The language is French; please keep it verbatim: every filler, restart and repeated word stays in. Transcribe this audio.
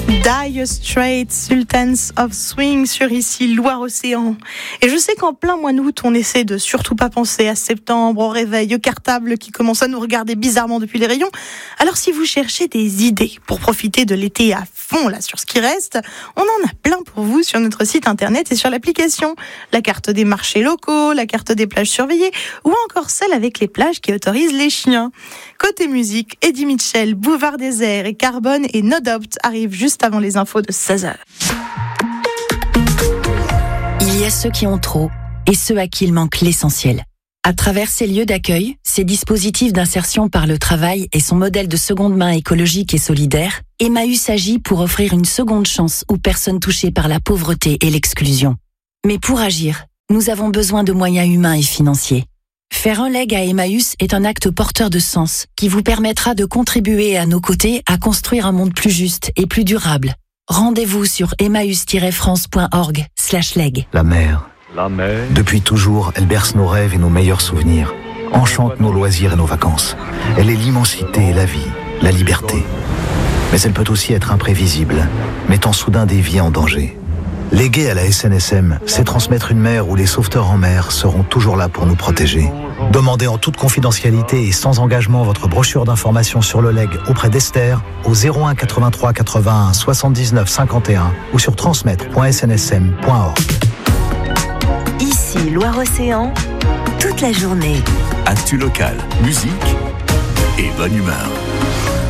Dire Straits, Sultans of Swing sur ici Loire-Océan. Et je sais qu'en plein mois d'août, on essaie de surtout pas penser à septembre, au réveil, au cartable qui commence à nous regarder bizarrement depuis les rayons. Alors si vous cherchez des idées pour profiter de l'été à fond là sur ce qui reste, on en a plein pour vous sur notre site internet et sur l'application. La carte des marchés locaux, la carte des plages surveillées ou encore celle avec les plages qui autorisent les chiens. Côté musique, Eddie Mitchell, Boulevard Désert et Carbone et No Doubt arrivent juste avant les infos de seize heures. Il y a ceux qui ont trop et ceux à qui il manque l'essentiel. À travers ces lieux d'accueil, ces dispositifs d'insertion par le travail et son modèle de seconde main écologique et solidaire, Emmaüs agit pour offrir une seconde chance aux personnes touchées par la pauvreté et l'exclusion. Mais pour agir, nous avons besoin de moyens humains et financiers. Faire un leg à Emmaüs est un acte porteur de sens qui vous permettra de contribuer à nos côtés à construire un monde plus juste et plus durable. Rendez-vous sur emmaüs tiret france point org slash leg. La mer. La mer. Depuis toujours, elle berce nos rêves et nos meilleurs souvenirs. Enchante nos loisirs et nos vacances. Elle est l'immensité et la vie, la liberté. Mais elle peut aussi être imprévisible, mettant soudain des vies en danger. Léguer à la S N S M, c'est transmettre une mer où les sauveteurs en mer seront toujours là pour nous protéger. Demandez en toute confidentialité et sans engagement votre brochure d'information sur le leg auprès d'Esther au zéro un quatre-vingt-trois quatre-vingt-un soixante-dix-neuf cinquante et un ou sur transmettre point s n s m point org. Ici Loire-Océan, toute la journée. Actu local, musique et bonne humeur.